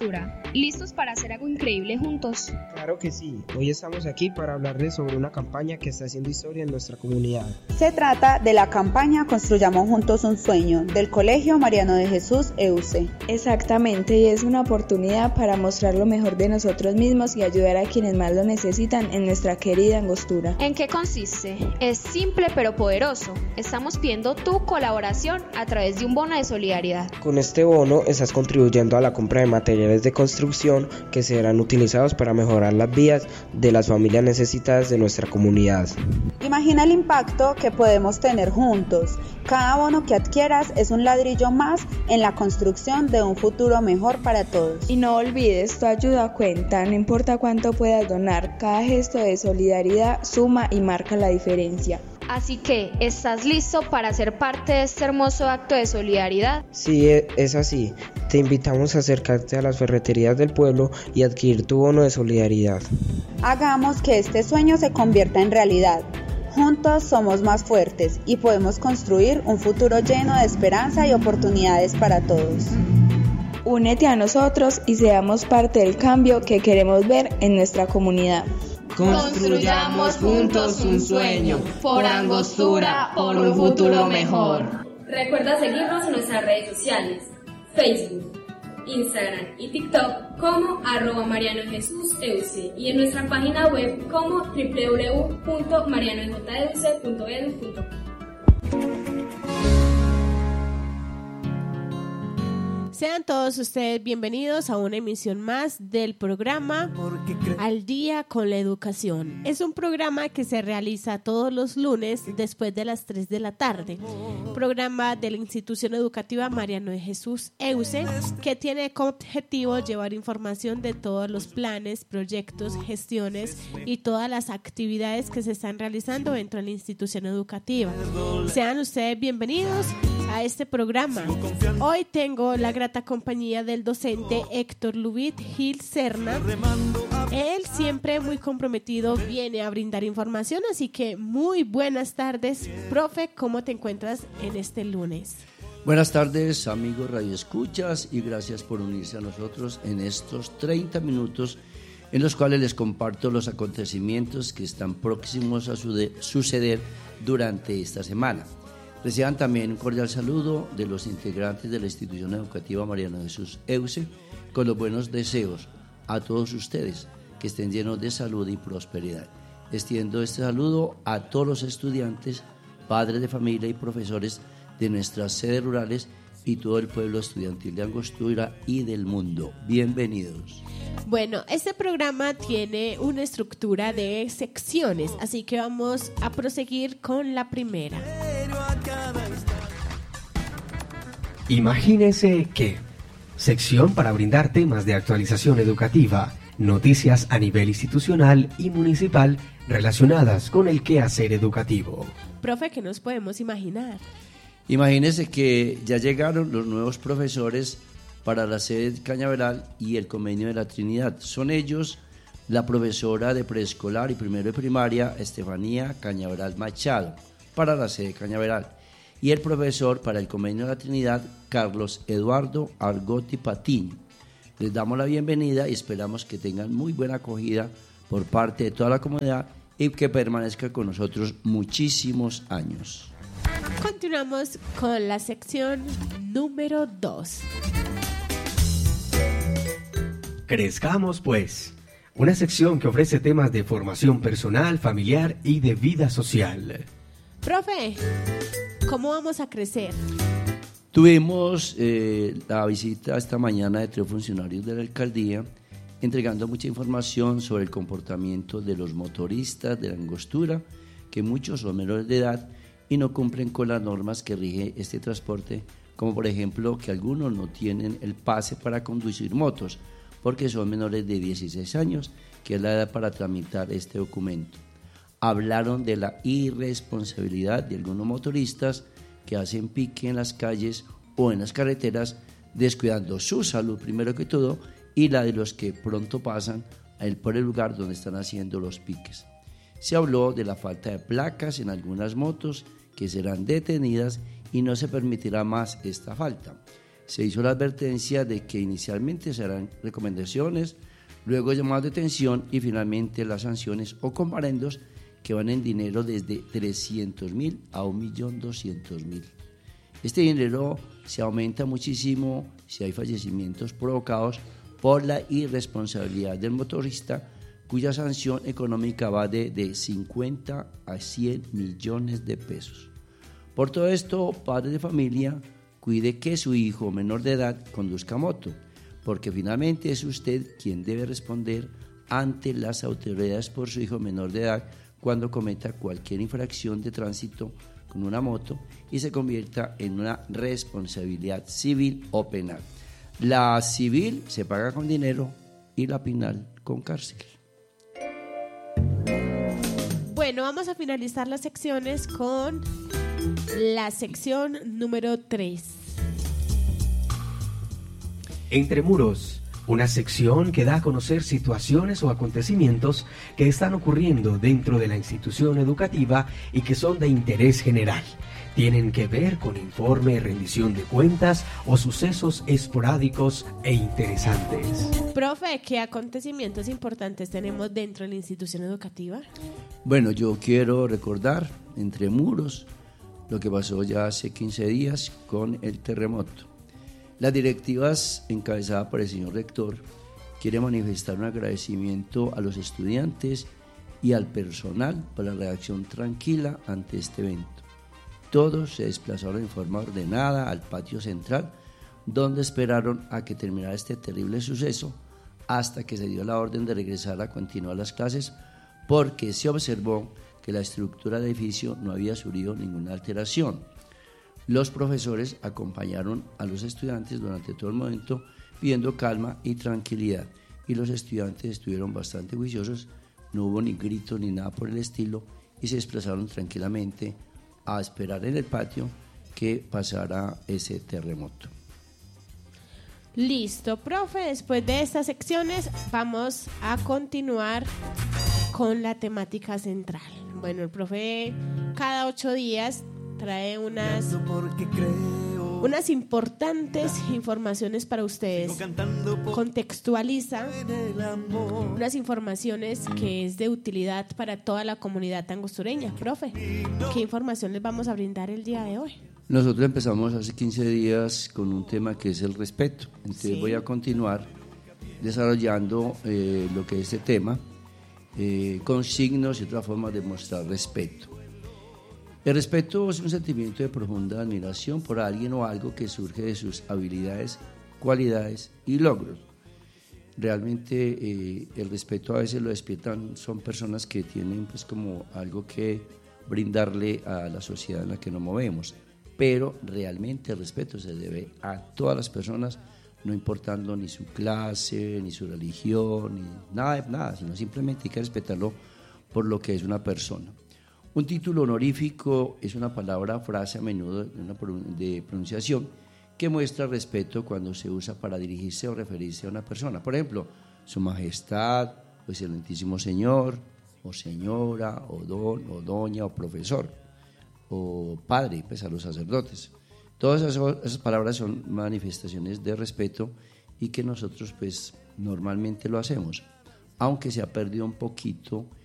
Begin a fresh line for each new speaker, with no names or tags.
Angostura, ¿listos para hacer algo increíble juntos?
Claro que sí, hoy estamos aquí para hablarles sobre una campaña que está haciendo historia en nuestra comunidad.
Se trata de la campaña Construyamos Juntos un Sueño, del Colegio Mariano de Jesús EUC.
Exactamente, y es una oportunidad para mostrar lo mejor de nosotros mismos y ayudar a quienes más lo necesitan en nuestra querida Angostura.
¿En qué consiste? Es simple pero poderoso. Estamos pidiendo tu colaboración a través de un bono de solidaridad.
Con este bono estás contribuyendo a la compra de materiales de construcción que serán utilizados para mejorar las vidas de las familias necesitadas de nuestra comunidad.
Imagina el impacto que podemos tener juntos. Cada bono que adquieras es un ladrillo más en la construcción de un futuro mejor para todos.
Y no olvides, tu ayuda cuenta, no importa cuánto puedas donar, cada gesto de solidaridad suma y marca la diferencia.
Así que, ¿estás listo para ser parte de este hermoso acto de solidaridad?
Sí, es así. Te invitamos a acercarte a las ferreterías del pueblo y adquirir tu bono de solidaridad.
Hagamos que este sueño se convierta en realidad. Juntos somos más fuertes y podemos construir un futuro lleno de esperanza y oportunidades para todos.
Únete a nosotros y seamos parte del cambio que queremos ver en nuestra comunidad.
Construyamos juntos un sueño, por Angostura, por un futuro mejor.
Recuerda seguirnos en nuestras redes sociales, Facebook, Instagram y TikTok como @marianojesuseuc y en nuestra página web como www.marianojeuc.edu.co.
Sean todos ustedes bienvenidos a una emisión más del programa Al Día con la Educación. Es un programa que se realiza todos los lunes después de las 3 de la tarde. Programa de la Institución Educativa Mariano de Jesús EUC, que tiene como objetivo llevar información de todos los planes, proyectos, gestiones y todas las actividades que se están realizando dentro de la institución educativa. Sean ustedes bienvenidos a este programa. Hoy tengo la grata compañía del docente Héctor Lubit Gil Serna. Él siempre muy comprometido viene a brindar información, así que muy buenas tardes. Profe, ¿cómo te encuentras en este lunes?
Buenas tardes, amigos radioescuchas, y gracias por unirse a nosotros en estos 30 minutos en los cuales les comparto los acontecimientos que están próximos a suceder durante esta semana. Reciban también un cordial saludo de los integrantes de la Institución Educativa Mariano de Jesús EUC, con los buenos deseos a todos ustedes, que estén llenos de salud y prosperidad. Extiendo este saludo a todos los estudiantes, padres de familia y profesores de nuestras sedes rurales y todo el pueblo estudiantil de Angostura y del mundo. Bienvenidos.
Bueno, este programa tiene una estructura de secciones, así que vamos a proseguir con la primera.
Imagínese que sección para brindar temas de actualización educativa, noticias a nivel institucional y municipal relacionadas con el quehacer educativo.
Profe, ¿qué nos podemos imaginar?
Imagínense que ya llegaron los nuevos profesores para la sede de Cañaveral y el convenio de la Trinidad. Son ellos la profesora de preescolar y primero de primaria, Estefanía Cañaveral Machado, para la sede de Cañaveral, y el profesor para el convenio de la Trinidad, Carlos Eduardo Argotti Patiño. Les damos la bienvenida y esperamos que tengan muy buena acogida por parte de toda la comunidad y que permanezcan con nosotros muchísimos años.
Continuamos con la sección número 2.
Crezcamos pues, una sección que ofrece temas de formación personal, familiar y de vida social.
Profe, ¿cómo vamos a crecer?
Tuvimos la visita esta mañana de 3 funcionarios de la alcaldía entregando mucha información sobre el comportamiento de los motoristas de la Angostura, que muchos son menores de edad y no cumplen con las normas que rige este transporte, como por ejemplo que algunos no tienen el pase para conducir motos, porque son menores de 16 años, que es la edad para tramitar este documento. Hablaron de la irresponsabilidad de algunos motoristas que hacen pique en las calles o en las carreteras, descuidando su salud primero que todo y la de los que pronto pasan por el lugar donde están haciendo los piques. Se habló de la falta de placas en algunas motos que serán detenidas y no se permitirá más esta falta. Se hizo la advertencia de que inicialmente serán recomendaciones, luego llamados de atención y finalmente las sanciones o comparendos que van en dinero desde 300.000 a 1.200.000. Este dinero se aumenta muchísimo si hay fallecimientos provocados por la irresponsabilidad del motorista, cuya sanción económica va de 50 a 100 millones de pesos. Por todo esto, padre de familia, cuide que su hijo menor de edad conduzca moto, porque finalmente es usted quien debe responder ante las autoridades por su hijo menor de edad cuando cometa cualquier infracción de tránsito con una moto y se convierta en una responsabilidad civil o penal. La civil se paga con dinero y la penal con cárcel.
Bueno, vamos a finalizar las secciones con la sección número 3.
Entre muros, una sección que da a conocer situaciones o acontecimientos que están ocurriendo dentro de la institución educativa y que son de interés general. Tienen que ver con informe, rendición de cuentas o sucesos esporádicos e interesantes.
Profe, ¿qué acontecimientos importantes tenemos dentro de la institución educativa?
Bueno, yo quiero recordar, entre muros, lo que pasó ya hace 15 días con el terremoto. Las directivas encabezadas por el señor rector quieren manifestar un agradecimiento a los estudiantes y al personal por la reacción tranquila ante este evento. Todos se desplazaron en forma ordenada al patio central, donde esperaron a que terminara este terrible suceso hasta que se dio la orden de regresar a continuar las clases, porque se observó que la estructura del edificio no había sufrido ninguna alteración. Los profesores acompañaron a los estudiantes durante todo el momento pidiendo calma y tranquilidad, y los estudiantes estuvieron bastante juiciosos, no hubo ni gritos ni nada por el estilo y se desplazaron tranquilamente a esperar en el patio que pasara ese terremoto.
Listo, profe, después de estas secciones vamos a continuar con la temática central. Bueno, el profe cada 8 días trae unas importantes informaciones para ustedes. Contextualiza unas informaciones que es de utilidad para toda la comunidad angostureña. Profe, ¿qué información les vamos a brindar el día de hoy?
Nosotros empezamos hace 15 días con un tema que es el respeto. Entonces voy a continuar desarrollando lo que es este tema con signos y otras formas de mostrar respeto. El respeto es un sentimiento de profunda admiración por alguien o algo que surge de sus habilidades, cualidades y logros. Realmente el respeto a veces lo despiertan, son personas que tienen pues como algo que brindarle a la sociedad en la que nos movemos, pero realmente el respeto se debe a todas las personas, no importando ni su clase, ni su religión, ni nada, sino simplemente hay que respetarlo por lo que es una persona. Un título honorífico es una palabra o frase a menudo de pronunciación que muestra respeto cuando se usa para dirigirse o referirse a una persona. Por ejemplo, Su Majestad, o Excelentísimo Señor, o Señora, o Don, o Doña, o Profesor, o Padre, pues a los sacerdotes. Todas esas palabras son manifestaciones de respeto y que nosotros pues normalmente lo hacemos, aunque se ha perdido un poquito